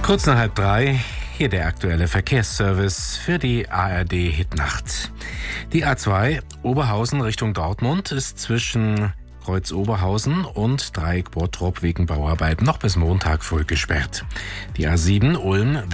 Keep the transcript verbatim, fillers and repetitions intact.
Kurz nach halb drei, hier der aktuelle Verkehrsservice für die A R D-Hitnacht. Die A zwei Oberhausen Richtung Dortmund ist zwischen Kreuz Oberhausen und Dreieck Bottrop wegen Bauarbeiten noch bis Montag früh gesperrt. Die A sieben Ulm